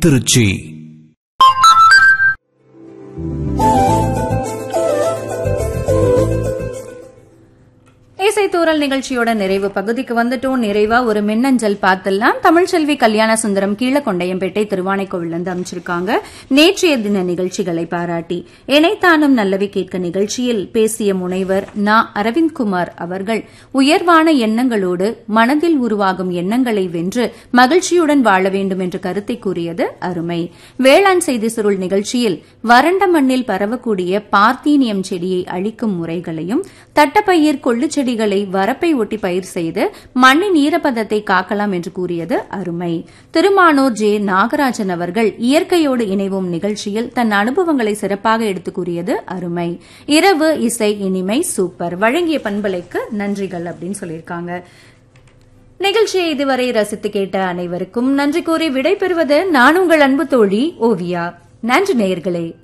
திருச்சி. இசைத்தூரல் நிகழ்ச்சியோட நிறைவு பகுதிக்கு வந்துட்டோம். நிறைவா ஒரு மின்னஞ்சல் பார்த்தெல்லாம். தமிழ்ச்செல்வி கல்யாண சுந்தரம் கீழக்கொண்டையம்பேட்டை திருவானைக்கோவிலிருந்து அமைச்சிருக்காங்க. நேற்றைய தின நிகழ்ச்சிகளை பாராட்டி இணைத்தானும் நல்லவை கேட்க நிகழ்ச்சியில் பேசிய முனைவர் நா. அரவிந்த்குமார் அவர்கள் உயர்வான எண்ணங்களோடு மனதில் உருவாகும் எண்ணங்களை வென்று மகிழ்ச்சியுடன் வாழ வேண்டும் என்ற கருத்தை கூறியது அருமை. வேளாண் செய்தி சுருள் நிகழ்ச்சியில் வறண்ட மண்ணில் பரவக்கூடிய பார்த்தீனியம் செடியை அழிக்கும் முறைகளையும் தட்டப்பயிர் கொள்ளு செடிகளை வரப்பை ஒட்டி பயிர் செய்து மண்ணின் ஈரப்பதத்தை காக்கலாம் என்று கூறியது அருமை. திருமானூர் ஜே. நாகராஜன் அவர்கள் இயற்கையோடு இணைவோம் நிகழ்ச்சியில் தன் அனுபவங்களை சிறப்பாக எடுத்துக் கூறியது அருமை. இரவு இசை இனிமை சூப்பர், வழங்கிய பண்பலைக்கு நன்றிகள் அப்படின்னு சொல்லியிருக்காங்க. நிகழ்ச்சியை இதுவரை ரசித்து கேட்ட அனைவருக்கும் நன்றி கூறி விடைபெறுவது நான் உங்கள் அன்பு தோழி ஓவியா. நன்றி நேயர்களே.